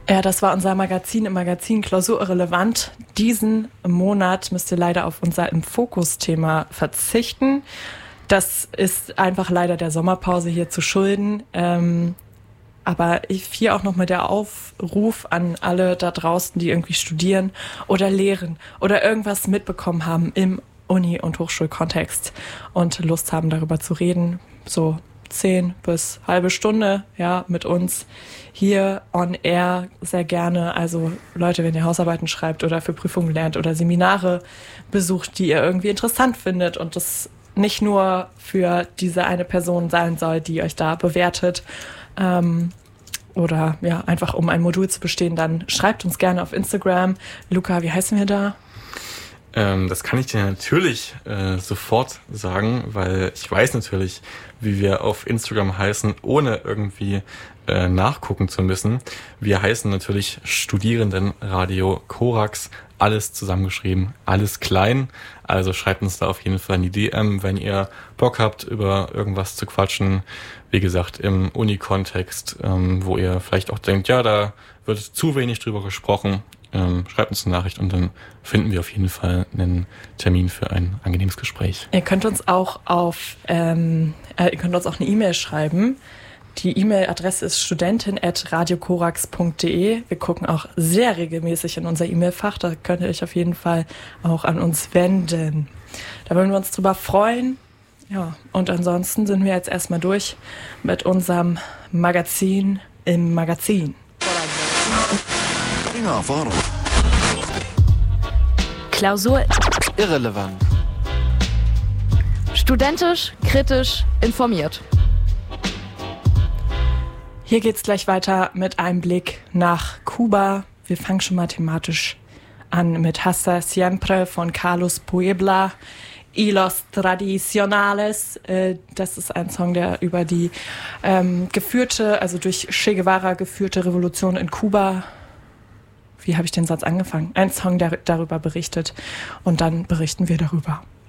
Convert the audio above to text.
Ja, das war unser Magazin im Magazin Klausur irrelevant. Diesen Monat müsst ihr leider auf unser Im Fokus-Thema verzichten. Das ist einfach leider der Sommerpause hier zu schulden. Aber hier auch nochmal der Aufruf an alle da draußen, die irgendwie studieren oder lehren oder irgendwas mitbekommen haben im Uni- und Hochschulkontext und Lust haben, darüber zu reden. So 10 bis halbe Stunde, ja, mit uns hier on air sehr gerne. Also Leute, wenn ihr Hausarbeiten schreibt oder für Prüfungen lernt oder Seminare besucht, die ihr irgendwie interessant findet und das nicht nur für diese eine Person sein soll, die euch da bewertet, oder ja, einfach um ein Modul zu bestehen, dann schreibt uns gerne auf Instagram. Luca, wie heißen wir da? Das kann ich dir natürlich sofort sagen, weil ich weiß natürlich, wie wir auf Instagram heißen, ohne irgendwie nachgucken zu müssen. Wir heißen natürlich Studierendenradio Korax, alles zusammengeschrieben, alles klein. Also schreibt uns da auf jeden Fall in die DM, wenn ihr Bock habt, über irgendwas zu quatschen. Wie gesagt, im Uni-Kontext, wo ihr vielleicht auch denkt, ja, da wird zu wenig drüber gesprochen. Schreibt uns eine Nachricht und dann finden wir auf jeden Fall einen Termin für ein angenehmes Gespräch. Ihr könnt uns auch eine E-Mail schreiben. Die E-Mail-Adresse ist studentin@radiokorax.de. Wir gucken auch sehr regelmäßig in unser E-Mail-Fach. Da könnt ihr euch auf jeden Fall auch an uns wenden. Da würden wir uns drüber freuen. Ja, und ansonsten sind wir jetzt erstmal durch mit unserem Magazin im Magazin. Klausur irrelevant. Studentisch, kritisch, informiert. Hier geht's gleich weiter mit einem Blick nach Kuba. Wir fangen schon mal thematisch an mit Hasta Siempre von Carlos Puebla y los Tradicionales. Das ist ein Song, der über die durch Che Guevara geführte Revolution in Kuba. Wie habe ich den Satz angefangen? Ein Song, der darüber berichtet. Und dann berichten wir darüber.